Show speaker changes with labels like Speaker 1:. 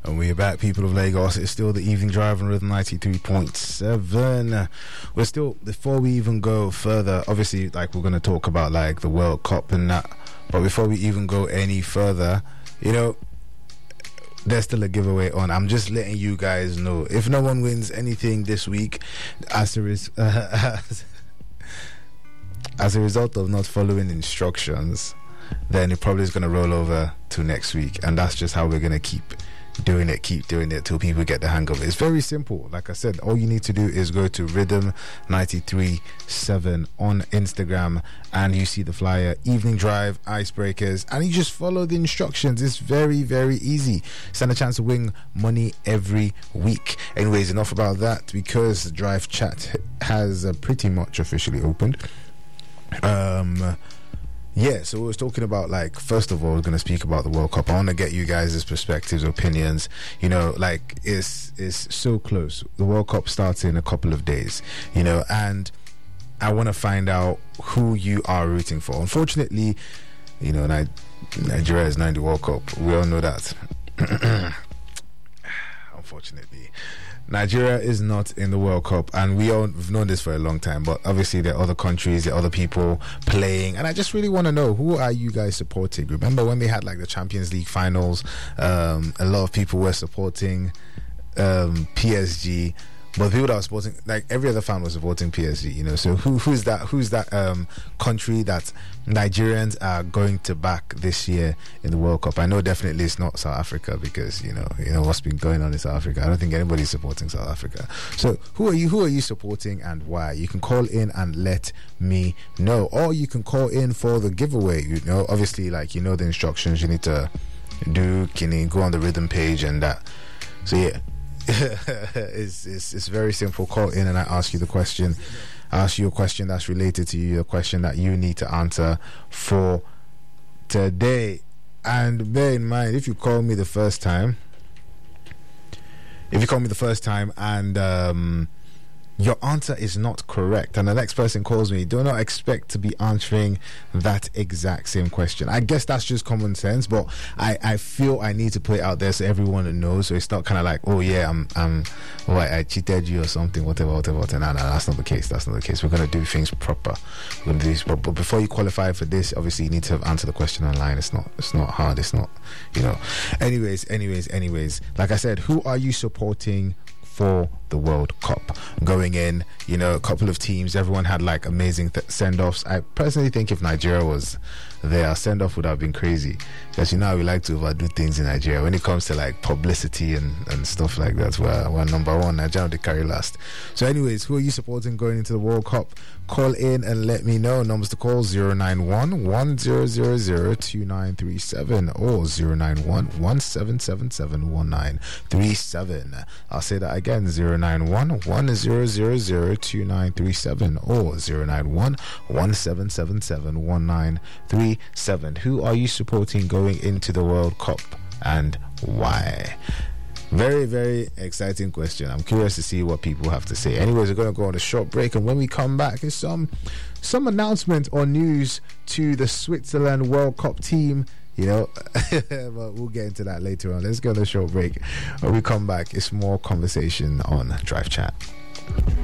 Speaker 1: And we're back, people of Lagos. It's still the evening drive on Rhythm 93.7. We're still, before we even go further, obviously, like, we're going to talk about, like, the World Cup and that. But before we even go any further, you know, there's still a giveaway on. I'm just letting you guys know. If no one wins anything this week, as a result of not following instructions, then it probably is going to roll over to next week. And that's just how we're going to keep doing it till people get the hang of it. It's very simple. Like I said, all you need to do is go to Rhythm 93.7 on Instagram, and you see the flyer, evening drive, icebreakers, and you just follow the instructions. It's very, very easy. Stand a chance to win money every week. Anyways, enough about that, because the drive chat has pretty much officially opened. Yeah, so we was talking about, like, first of all, we're going to speak about the World Cup. I want to get you guys' perspectives, opinions. You know, like, it's so close. The World Cup starts in a couple of days, you know, and I want to find out who you are rooting for. Unfortunately, you know, Nigeria is not in the World Cup. We all know that. Unfortunately, Nigeria is not in the World Cup, and we all have known this for a long time, but obviously there are other countries, there are other people playing, and I just really want to know, who are you guys supporting? Remember when they had, like, the Champions League finals, a lot of people were supporting PSG, but people that were supporting, like, every other fan was supporting PSG, you know. So who's that country that Nigerians are going to back this year in the World Cup? I know definitely it's not South Africa, because you know what's been going on in South Africa. I don't think anybody's supporting South Africa. So who are you supporting, and why? You can call in and let me know, or you can call in for the giveaway. You know, obviously, like, you know the instructions you need to do. Can you go on the Rhythm page and that? So yeah. It's very simple. Call in and I ask you the question. I ask you a question that's related to you, a question that you need to answer for today. And bear in mind, if you call me the first time and your answer is not correct, and the next person calls me, do not expect to be answering that exact same question. I guess that's just common sense, but I feel I need to put it out there so everyone knows, so it's not kind of like, oh yeah, I cheated you or something, whatever. No, that's not the case. We're going to do things proper. But before you qualify for this, obviously you need to have answered the question online. It's not hard. It's not, you know. Anyways, like I said, who are you supporting for the World Cup going in? You know, a couple of teams, everyone had, like, amazing send-offs. I personally think if Nigeria was there, our send-off would have been crazy, because, you know, we like to overdo things in Nigeria when it comes to, like, publicity and stuff like that. We're number one. Nigeria, they carry last. So anyways, who are you supporting going into the World Cup? Call in and let me know. Numbers to call: 091-1000-2937 or 091-1777-1937. I'll say that again: 091-1000-2937 or 091-1777-1937. Who are you supporting going into the World Cup, and why? Very, very exciting question. I'm curious to see what people have to say. Anyways, we're going to go on a short break, and when we come back, there's some announcement or news to the Switzerland World Cup team, you know. But we'll get into that later on. Let's go on a short break. When we come back, it's more conversation on Drive Chat.